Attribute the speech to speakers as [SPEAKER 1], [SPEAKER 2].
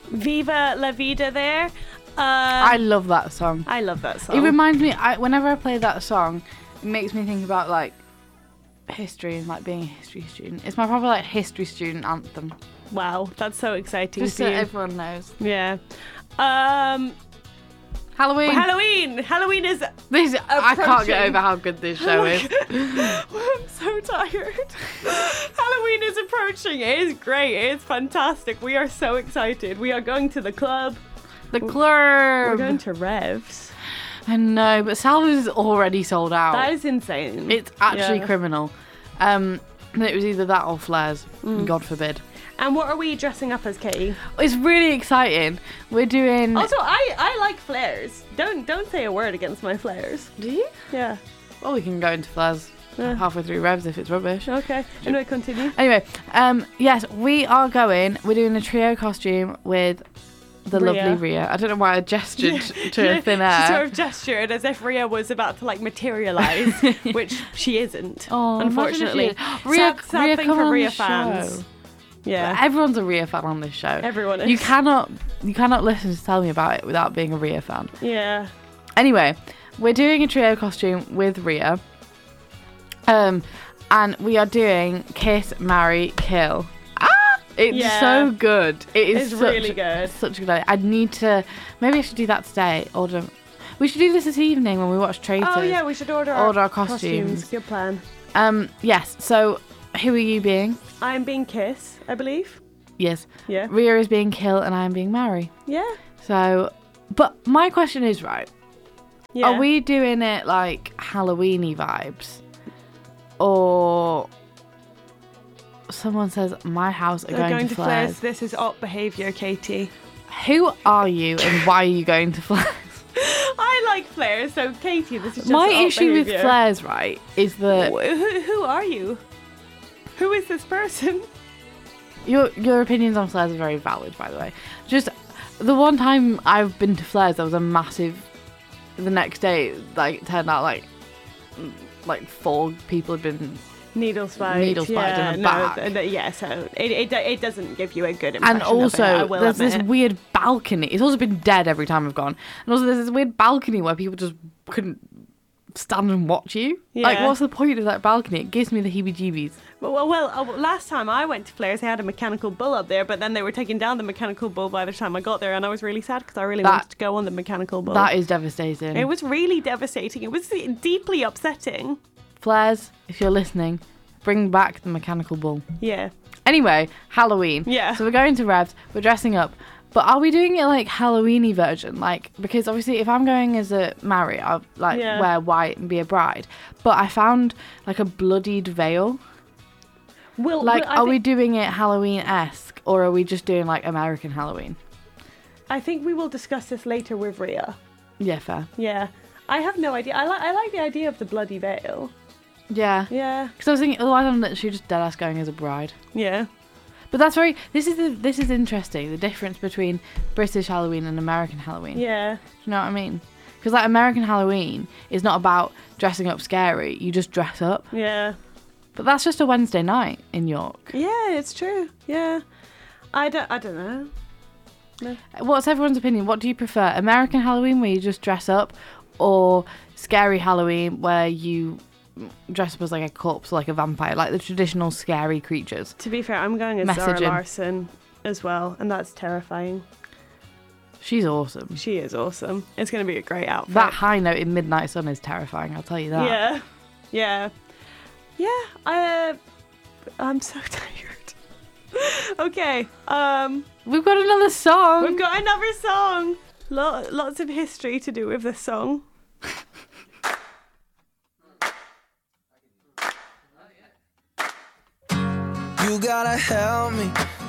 [SPEAKER 1] Viva La Vida there.
[SPEAKER 2] I love that song.
[SPEAKER 1] I love that song.
[SPEAKER 2] It reminds me, whenever I play that song, it makes me think about like history and like being a history student. It's my proper like history student anthem.
[SPEAKER 1] Wow, that's so exciting.
[SPEAKER 2] Just
[SPEAKER 1] for
[SPEAKER 2] so
[SPEAKER 1] you.
[SPEAKER 2] everyone knows.
[SPEAKER 1] Yeah.
[SPEAKER 2] Halloween.
[SPEAKER 1] Halloween is
[SPEAKER 2] This I can't get
[SPEAKER 1] approaching.
[SPEAKER 2] over how good this show is.
[SPEAKER 1] I'm so tired. Halloween is approaching. It is great. It's fantastic. We are so excited. We are going to the club.
[SPEAKER 2] The club.
[SPEAKER 1] We're going to Revs.
[SPEAKER 2] I know, but Salvador's is already sold out.
[SPEAKER 1] That is insane.
[SPEAKER 2] It's actually
[SPEAKER 1] Yeah.
[SPEAKER 2] criminal. It was either that or flares. God forbid.
[SPEAKER 1] And what are we dressing up as, Katie?
[SPEAKER 2] It's really exciting. We're doing.
[SPEAKER 1] Also, I like flares. Don't say a word against my flares.
[SPEAKER 2] Do you?
[SPEAKER 1] Yeah.
[SPEAKER 2] Well, we can go into flares halfway through Revs if it's rubbish.
[SPEAKER 1] Okay. Anyway, continue.
[SPEAKER 2] Anyway, yes, we're doing a trio costume with the
[SPEAKER 1] Rhea.
[SPEAKER 2] lovely Rhea. I don't know why I gestured to thin
[SPEAKER 1] She
[SPEAKER 2] air.
[SPEAKER 1] sort of gestured as if Rhea was about to like materialise, which she isn't.
[SPEAKER 2] Oh,
[SPEAKER 1] unfortunately.
[SPEAKER 2] imagine if she did.
[SPEAKER 1] Sad
[SPEAKER 2] Rhea,
[SPEAKER 1] thing
[SPEAKER 2] come
[SPEAKER 1] for
[SPEAKER 2] on
[SPEAKER 1] Rhea
[SPEAKER 2] the
[SPEAKER 1] fans.
[SPEAKER 2] show.
[SPEAKER 1] Yeah.
[SPEAKER 2] Everyone's a Rhea fan on this show.
[SPEAKER 1] Everyone is.
[SPEAKER 2] You cannot listen to Tell Me About It without being a Rhea fan.
[SPEAKER 1] Yeah.
[SPEAKER 2] Anyway, we're doing a trio costume with Rhea. And we are doing Kiss, Marry, Kill. It's so good.
[SPEAKER 1] It's really good.
[SPEAKER 2] Such a good idea. I need to. Maybe I should do that today. We should do this evening when we watch Traitors.
[SPEAKER 1] Oh yeah, we should order
[SPEAKER 2] our costumes.
[SPEAKER 1] Good plan.
[SPEAKER 2] Yes. So, who are you being?
[SPEAKER 1] I'm being Kiss, I believe.
[SPEAKER 2] Yes.
[SPEAKER 1] Yeah.
[SPEAKER 2] Rhea is being Kill, and I am being Marry.
[SPEAKER 1] Yeah.
[SPEAKER 2] So, but my question is, right?
[SPEAKER 1] Yeah.
[SPEAKER 2] Are we doing it like Halloween-y vibes, or someone says my house are going to flares?
[SPEAKER 1] This is op behaviour, Katie.
[SPEAKER 2] Who are you and why are you going to flares?
[SPEAKER 1] I like flares, so Katie, this is just
[SPEAKER 2] My
[SPEAKER 1] op
[SPEAKER 2] issue with
[SPEAKER 1] behaviour.
[SPEAKER 2] flares, right, is that
[SPEAKER 1] Who are you? Who is this person?
[SPEAKER 2] your opinions on flares are very valid, by the way. Just the one time I've been to flares, there was a massive. The next day, like, it turned out like 4 people had been
[SPEAKER 1] Needle spiked
[SPEAKER 2] in the back.
[SPEAKER 1] Yeah, so it doesn't give you a good impression.
[SPEAKER 2] And
[SPEAKER 1] of it, I
[SPEAKER 2] also,
[SPEAKER 1] will
[SPEAKER 2] there's
[SPEAKER 1] admit
[SPEAKER 2] this
[SPEAKER 1] it.
[SPEAKER 2] weird balcony. It's also been dead every time I've gone. And also, there's this weird balcony where people just couldn't stand and watch you. Like,
[SPEAKER 1] Yeah.
[SPEAKER 2] what's the point of that balcony? It gives me the heebie-jeebies.
[SPEAKER 1] Well, last time I went to Flares, they had a mechanical bull up there, but then they were taking down the mechanical bull by the time I got there, and I was really sad because I really wanted to go on the mechanical bull.
[SPEAKER 2] That is devastating.
[SPEAKER 1] It was really devastating. It was deeply upsetting.
[SPEAKER 2] Flares, if you're listening, bring back the mechanical bull.
[SPEAKER 1] Yeah.
[SPEAKER 2] Anyway, Halloween.
[SPEAKER 1] Yeah.
[SPEAKER 2] So we're going to Revs, we're dressing up. But are we doing it like Halloween-y version? Like, because obviously if I'm going as a Mary, I'll like wear white and be a bride. But I found like a bloodied veil. Are we doing it Halloween-esque, or are we just doing like American Halloween?
[SPEAKER 1] I think we will discuss this later with Rhea.
[SPEAKER 2] Yeah, fair.
[SPEAKER 1] Yeah. I have no idea. I like the idea of the bloody veil.
[SPEAKER 2] Yeah.
[SPEAKER 1] Yeah.
[SPEAKER 2] Because I was thinking, otherwise I'm literally just dead ass going as a bride.
[SPEAKER 1] Yeah.
[SPEAKER 2] But that's this is interesting, the difference between British Halloween and American Halloween.
[SPEAKER 1] Yeah.
[SPEAKER 2] Do you know what I mean? Because like American Halloween is not about dressing up scary, you just dress up.
[SPEAKER 1] Yeah.
[SPEAKER 2] But that's just a Wednesday night in York.
[SPEAKER 1] Yeah, it's true. Yeah. I don't know. No.
[SPEAKER 2] What's everyone's opinion? What do you prefer? American Halloween where you just dress up, or scary Halloween where you dress up as like a corpse, like a vampire, like the traditional scary creatures?
[SPEAKER 1] To be fair, I'm going as Zara Larsson as well, and that's terrifying.
[SPEAKER 2] She's awesome.
[SPEAKER 1] She is awesome. It's going to be a great outfit.
[SPEAKER 2] That high note in Midnight Sun is terrifying, I'll tell you that.
[SPEAKER 1] Yeah. Yeah. Yeah, I'm so tired. Okay.
[SPEAKER 2] We've got another song.
[SPEAKER 1] We've got another song. Lots of history to do with this song.
[SPEAKER 3] You gotta help me